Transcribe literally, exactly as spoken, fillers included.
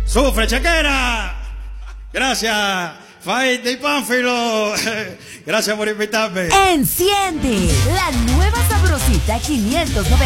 Sufre, Chequera. Gracias. Fight de Pánfilo. Gracias por invitarme. Enciende la nueva Sabrosita quinientos noventa.